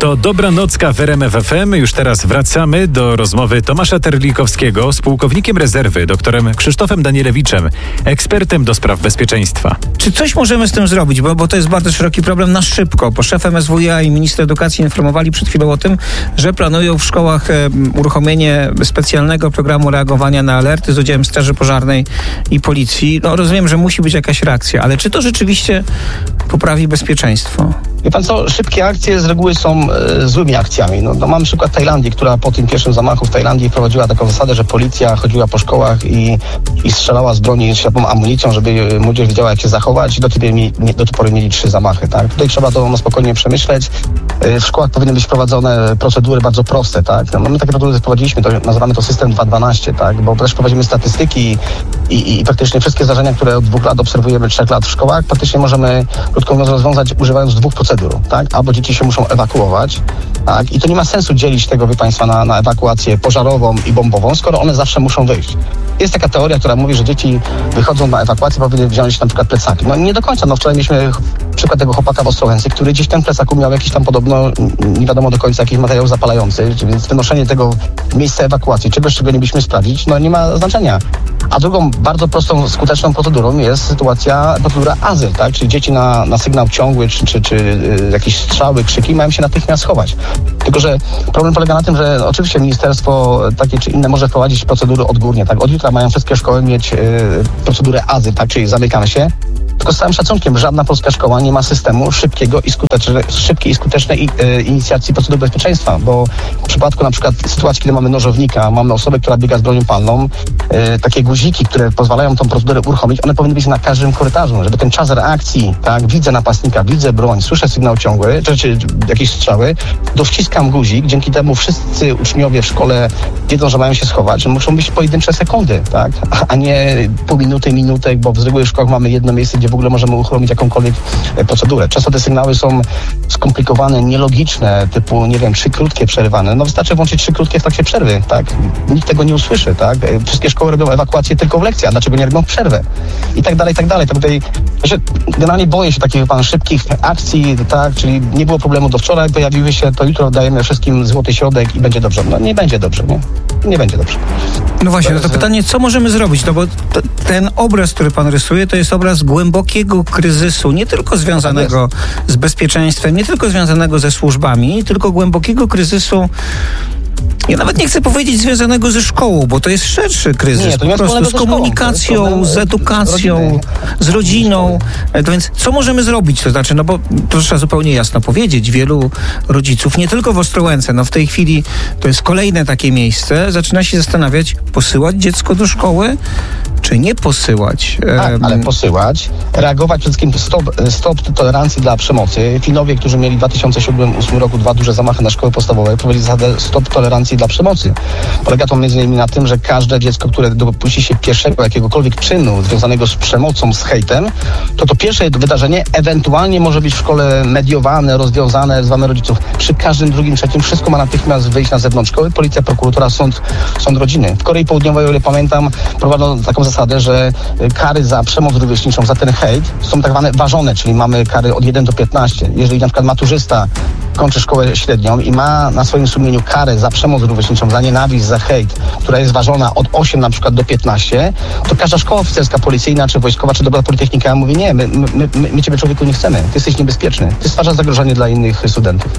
To Dobranocka w RMF FM. Już teraz wracamy do rozmowy Tomasza Terlikowskiego z pułkownikiem rezerwy, doktorem Krzysztofem Danielewiczem, ekspertem do spraw bezpieczeństwa. Czy coś możemy z tym zrobić? Bo to jest bardzo szeroki problem na szybko. Bo szef MSWiA i minister edukacji informowali przed chwilą o tym, że planują w szkołach uruchomienie specjalnego programu reagowania na alerty z udziałem Straży Pożarnej i Policji. No rozumiem, że musi być jakaś reakcja, ale czy to rzeczywiście poprawi bezpieczeństwo? Wie pan co, szybkie akcje z reguły są złymi akcjami. No, mamy przykład Tajlandii, która po tym pierwszym zamachu w Tajlandii wprowadziła taką zasadę, że policja chodziła po szkołach i strzelała z broni światłą amunicją, żeby młodzież wiedziała, jak się zachować. Do tej pory mieli 3 zamachy. Tak? Tutaj trzeba to spokojnie przemyśleć. W szkołach powinny być wprowadzone procedury bardzo proste. Tak? No, my takie procedury wprowadziliśmy, nazywamy to system 212, tak? Bo też prowadzimy statystyki i praktycznie wszystkie zdarzenia, które od 2 lat obserwujemy, 3 lat w szkołach, praktycznie możemy, krótko mówiąc, rozwiązać używając 2 procedur. Tak? Albo dzieci się muszą ewakuować, tak? I to nie ma sensu dzielić tego, wie państwa, na ewakuację pożarową i bombową, skoro one zawsze muszą wyjść. Jest taka teoria, która mówi, że dzieci wychodzą na ewakuację, powinny wziąć na przykład plecaki. No nie do końca. No wczoraj mieliśmy przykład tego chłopaka w Ostrołęce, który gdzieś w tym plecaku miał jakiś tam podobno, nie wiadomo do końca, jakiś materiał zapalający, więc wynoszenie tego w miejsce ewakuacji, czegoś, czego nie byśmy sprawdzić, no nie ma znaczenia. A drugą bardzo prostą, skuteczną procedurą jest procedura azyl, tak? Czyli dzieci na sygnał ciągły, czy jakieś strzały, krzyki mają się natychmiast schować. Tylko że problem polega na tym, że oczywiście ministerstwo takie czy inne może wprowadzić procedury odgórnie, tak? Od jutra mają wszystkie szkoły mieć procedurę azyl, tak? Czyli zamykamy się. Tylko z całym szacunkiem, żadna polska szkoła nie ma systemu szybkiej i skutecznej inicjacji procedur bezpieczeństwa, bo w przypadku na przykład sytuacji, kiedy mamy nożownika, mamy osobę, która biega z bronią palną, takie guziki, które pozwalają tą procedurę uruchomić, one powinny być na każdym korytarzu, żeby ten czas reakcji, tak, widzę napastnika, widzę broń, słyszę sygnał ciągły, czy jakieś strzały, dowciskam guzik, dzięki temu wszyscy uczniowie w szkole wiedzą, że mają się schować, że muszą być pojedyncze sekundy, tak, a nie pół minuty, minutek, bo w reguły w szkołach mamy jedno miejsce, gdzie w ogóle możemy uruchomić jakąkolwiek procedurę. Często te sygnały są skomplikowane, nielogiczne, typu, nie wiem, 3 krótkie przerywane. No wystarczy włączyć 3 krótkie w trakcie przerwy, tak? Nikt tego nie usłyszy, tak? Wszystkie szkoły robią ewakuację tylko w lekcjach. Dlaczego nie robią w przerwę? I tak dalej, i tak dalej. To tutaj, generalnie boję się takich szybkich akcji, tak? Czyli nie było problemu do wczoraj, pojawiły się, to jutro dajemy wszystkim złoty środek i będzie dobrze. No nie będzie dobrze, nie? Nie będzie dobrze. No właśnie, no to pytanie, co możemy zrobić? No bo ten obraz, który pan rysuje, to jest obraz głębokiego kryzysu, nie tylko związanego z bezpieczeństwem, nie tylko związanego ze służbami, tylko głębokiego kryzysu. Ja nawet nie chcę powiedzieć związanego ze szkołą, bo to jest szerszy kryzys, po prostu z komunikacją, z edukacją, z rodziną. To więc co możemy zrobić? To znaczy, no bo to trzeba zupełnie jasno powiedzieć, wielu rodziców, nie tylko w Ostrołęce, no w tej chwili to jest kolejne takie miejsce, zaczyna się zastanawiać, posyłać dziecko do szkoły, czy nie posyłać? Ale posyłać, reagować przede wszystkim stop tolerancji dla przemocy. Finowie, którzy mieli w 2007-2008 roku 2 duże zamachy na szkoły podstawowe, wprowadzili zasadę stop tolerancji dla przemocy. Polega to między innymi na tym, że każde dziecko, które dopuści się pierwszego jakiegokolwiek czynu związanego z przemocą, z hejtem, to pierwsze wydarzenie ewentualnie może być w szkole mediowane, rozwiązane, wzywamy rodziców. Przy każdym drugim, trzecim wszystko ma natychmiast wyjść na zewnątrz szkoły. Policja, prokuratura, sąd rodziny. W Korei Południowej, o ile pamiętam, prowadzono taką zasadę, że kary za przemoc rówieśniczą, za ten hejt są tak zwane ważone, czyli mamy kary od 1 do 15. Jeżeli na przykład maturzysta kończy szkołę średnią i ma na swoim sumieniu karę za przemoc rówieśniczą, za nienawiść, za hejt, która jest ważona od 8 na przykład do 15, to każda szkoła oficerska, policyjna, czy wojskowa, czy dobra politechnika mówi, nie, my ciebie, człowieku, nie chcemy. Ty jesteś niebezpieczny. Ty stwarzasz zagrożenie dla innych studentów.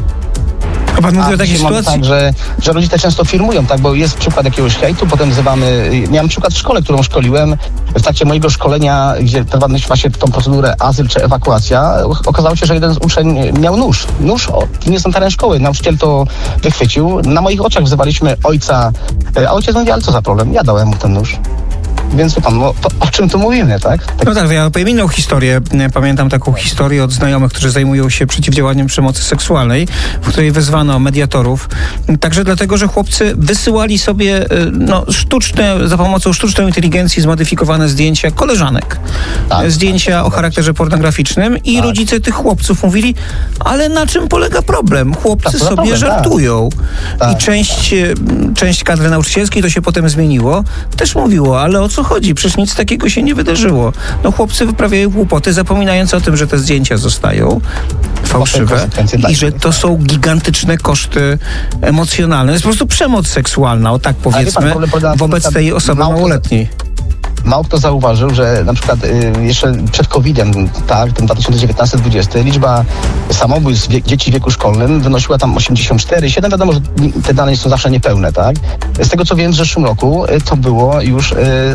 A pan mówi o takiej sytuacji? Tak, że rodzice często firmują, tak, bo jest przykład jakiegoś hejtu, potem wzywamy. Miałem przykład w szkole, którą szkoliłem. W trakcie mojego szkolenia, gdzie prowadziłem właśnie tą procedurę azyl czy ewakuacja, okazało się, że jeden z uczeń miał nóż. Nie jest na teren szkoły. Nauczyciel to wychwycił. Na moich oczach wzywaliśmy ojca, a ojciec mówi, ale co za problem? Ja dałem mu ten nóż. Więc pan, no, o czym tu mówimy, tak? No tak, ja opowiem inną historię. Pamiętam taką historię od znajomych, którzy zajmują się przeciwdziałaniem przemocy seksualnej, w której wezwano mediatorów. Także dlatego, że chłopcy wysyłali sobie za pomocą sztucznej inteligencji zmodyfikowane zdjęcia koleżanek. Zdjęcia o charakterze pornograficznym i rodzice tych chłopców mówili, ale na czym polega problem? Chłopcy sobie żartują. I część kadry nauczycielskiej, to się potem zmieniło, też mówiło, ale o co co chodzi? Przecież nic takiego się nie wydarzyło. No chłopcy wyprawiają głupoty, zapominając o tym, że te zdjęcia zostają fałszywe i że to są gigantyczne koszty emocjonalne. To jest po prostu przemoc seksualna, o tak powiedzmy, wobec tej osoby małoletniej. Mało kto zauważył, że na przykład jeszcze przed COVID-em, tak, tym 2019-2020, liczba samobójstw dzieci w wieku szkolnym wynosiła tam 84,7. Wiadomo, że te dane są zawsze niepełne, tak. Z tego co wiem, w zeszłym roku to było już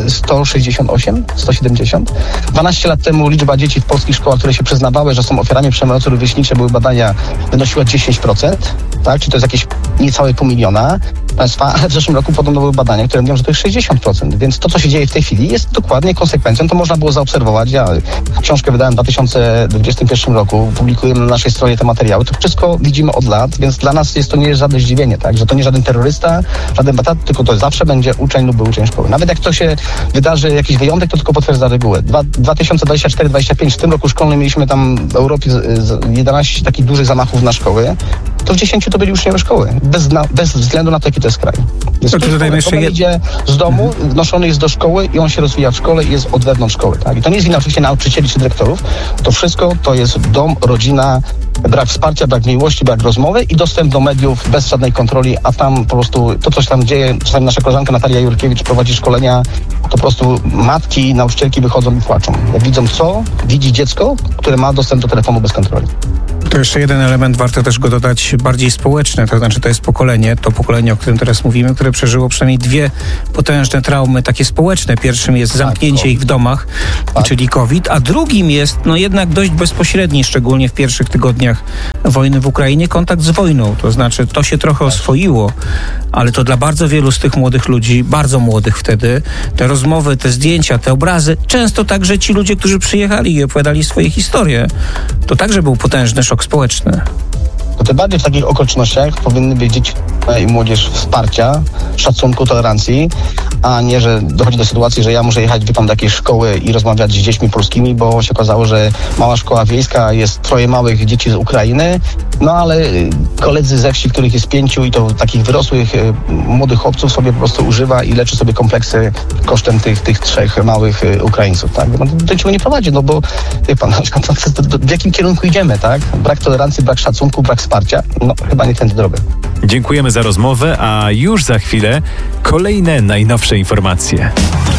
168, 170. 12 lat temu liczba dzieci w polskich szkołach, które się przyznawały, że są ofiarami przemocy rówieśniczej, były badania, wynosiła 10%, tak, czyli to jest jakieś niecałe 500 000 państwa, ale w zeszłym roku podobno były badania, które mówią, że to jest 60%, więc to, co się dzieje w tej chwili, jest dokładnie konsekwencją. To można było zaobserwować. Ja książkę wydałem w 2021 roku, publikujemy na naszej stronie te materiały. To wszystko widzimy od lat, więc dla nas jest to nie jest żadne zdziwienie, tak? Że to nie żaden terrorysta, żaden batat, tylko to zawsze będzie uczeń lub uczeń szkoły. Nawet jak to się wydarzy, jakiś wyjątek, to tylko potwierdza regułę. 2024-2025, w tym roku szkolnym mieliśmy tam w Europie 11 takich dużych zamachów na szkoły. To w 10 to byli uczniowie szkoły. Bez względu na to, jaki to jest kraj. Idzie z domu, wnoszony jest do szkoły i on się rozwija w szkole i jest od wewnątrz szkoły. Tak? I to nie jest wina oczywiście nauczycieli czy dyrektorów. To wszystko to jest dom, rodzina, brak wsparcia, brak miłości, brak rozmowy i dostęp do mediów bez żadnej kontroli, a tam po prostu to, co się tam dzieje, czasami nasza koleżanka Natalia Jurkiewicz prowadzi szkolenia, to po prostu matki, nauczycielki wychodzą i płaczą. Jak widzą widzi dziecko, które ma dostęp do telefonu bez kontroli. To jeszcze jeden element, warto też go dodać, bardziej społeczny, to znaczy to jest to pokolenie, o którym teraz mówimy, które przeżyło przynajmniej dwie potężne traumy, takie społeczne. Pierwszym jest zamknięcie ich w domach, czyli COVID, a drugim jest jednak dość bezpośredni, szczególnie w pierwszych tygodniach wojny w Ukrainie, kontakt z wojną. To znaczy to się trochę oswoiło, ale to dla bardzo wielu z tych młodych ludzi, bardzo młodych wtedy, te rozmowy, te zdjęcia, te obrazy, często także ci ludzie, którzy przyjechali i opowiadali swoje historie, to także był potężny szok społeczny. To tym bardziej w takich okolicznościach powinny być dzieci i młodzież wsparcia, szacunku, tolerancji, a nie, że dochodzi do sytuacji, że ja muszę jechać do jakiejś szkoły i rozmawiać z dziećmi polskimi, bo się okazało, że mała szkoła wiejska, jest 3 małych dzieci z Ukrainy, ale koledzy ze wsi, których jest 5 i to takich wyrosłych młodych chłopców sobie po prostu używa i leczy sobie kompleksy kosztem tych 3 małych Ukraińców, tak? To do czego nie prowadzi, bo wie pan, w jakim kierunku idziemy, tak? Brak tolerancji, brak szacunku, brak wsparcia, chyba nie tędy drogę. Dziękujemy za rozmowę, a już za chwilę kolejne najnowsze informacje.